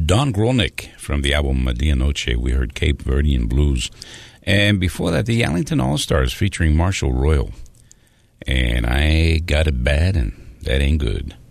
Don Grolnick from the album Media Noche. We heard Cape Verdean Blues. And before that, the Allington All-Stars featuring Marshall Royal. And I Got It Bad, and That Ain't Good.